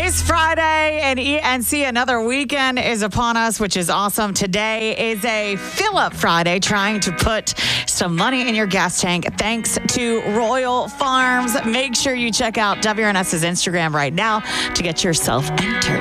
is Friday, and ENC, another weekend is upon us, which is awesome. Today is a fill-up Friday, trying to put some money in your gas tank thanks to Royal Farms. Make sure you check out WRNS's Instagram right now to get yourself entered.